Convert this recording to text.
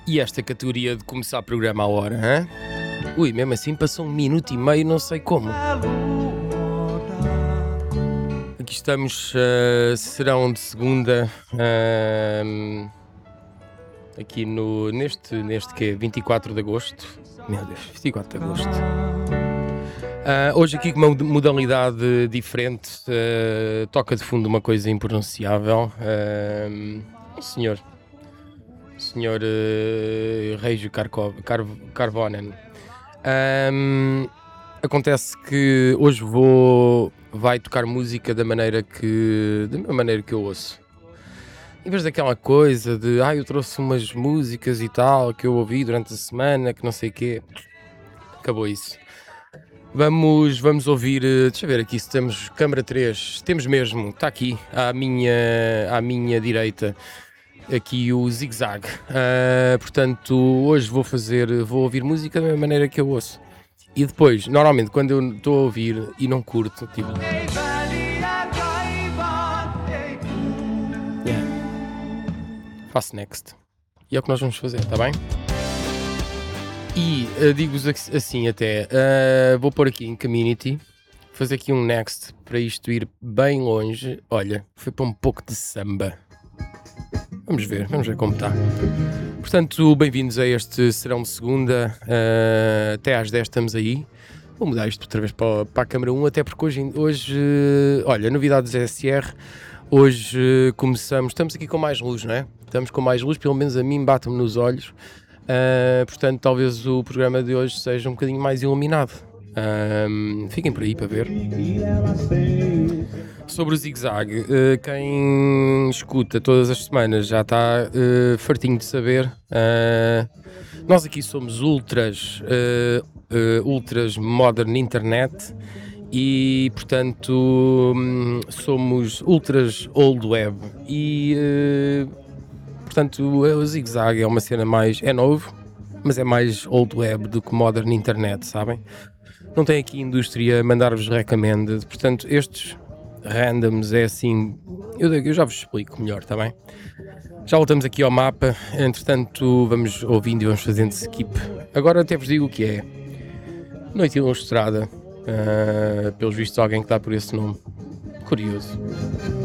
E esta categoria de começar o programa à hora, hã? Ui, mesmo assim passou 1 minuto e meio, não sei como. Aqui estamos, serão de segunda, aqui neste que é 24 de agosto. Meu Deus, 24 de agosto. Hoje aqui com uma modalidade diferente, toca de fundo uma coisa impronunciável. O senhor Reijo Carvonen. Acontece que hoje vai tocar música da mesma maneira que eu ouço. Em vez daquela coisa de eu trouxe umas músicas e tal que eu ouvi durante a semana, que não sei o quê, acabou isso. Vamos ouvir, deixa eu ver aqui se temos câmara 3, temos mesmo, está aqui à minha direita, aqui o Zig Zag. Portanto, hoje vou ouvir música da mesma maneira que eu ouço. E depois, normalmente, quando eu estou a ouvir e não curto, tipo... faço next. E é o que nós vamos fazer, está bem? E digo-vos assim até, vou pôr aqui em Community, fazer aqui um next para isto ir bem longe. Olha, foi para um pouco de samba. Vamos ver como está. Portanto, bem-vindos a este Serão de Segunda, até às 10 estamos aí. Vou mudar isto outra vez para a câmara 1, até porque hoje olha, novidades SR, hoje estamos aqui com mais luz, não é? Estamos com mais luz, pelo menos a mim bate-me nos olhos, portanto talvez o programa de hoje seja um bocadinho mais iluminado. Fiquem por aí para ver. Sobre o Zig Zag, quem escuta todas as semanas já está fartinho de saber. Nós aqui somos ultras modern internet e, portanto, somos ultras old web e, portanto, o Zig Zag é uma cena é novo, mas é mais old web do que modern internet, sabem? Não tem aqui indústria a mandar-vos recommended, portanto, estes randoms é assim, eu já vos explico melhor, está bem? Já voltamos aqui ao mapa, entretanto vamos ouvindo e vamos fazendo skip. Agora até vos digo o que é. Noite Ilustrada, pelos vistos alguém que dá por esse nome. Curioso.